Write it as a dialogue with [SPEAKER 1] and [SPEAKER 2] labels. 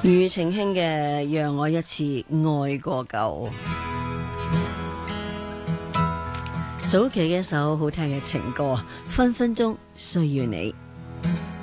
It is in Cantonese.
[SPEAKER 1] 庾澄慶嘅《讓我一次愛過夠》，早期嘅一首好聽嘅情歌，分分鐘需要你。